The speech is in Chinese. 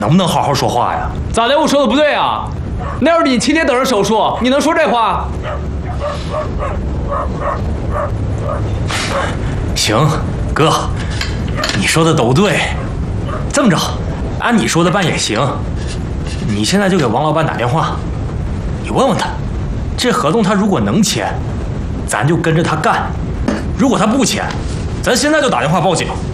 能不能好好说话呀？ 咋的？我说的不对啊？那要是你亲爹等着手术，你能说这话？ 行，哥，你说的都对。这么着，按你说的办也行。你现在就给王老板打电话，你问问他，这合同他如果能签，咱就跟着他干；如果他不签，咱现在就打电话报警。